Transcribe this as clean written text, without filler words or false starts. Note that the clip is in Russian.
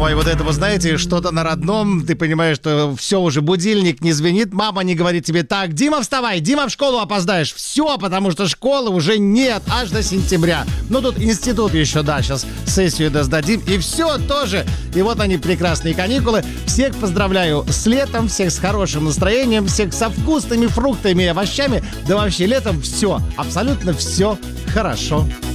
Ой, вот это, вы знаете, что-то на родном, ты понимаешь, что все уже, будильник не звенит, мама не говорит тебе: так, Дима, вставай, Дима, в школу опоздаешь. Все, потому что школы уже нет, аж до сентября. Ну, тут институт еще, да, сейчас сессию сдадим, и все тоже. И вот они, прекрасные каникулы. Всех поздравляю с летом, всех с хорошим настроением, всех со вкусными фруктами и овощами. Да вообще, летом все, абсолютно все хорошо.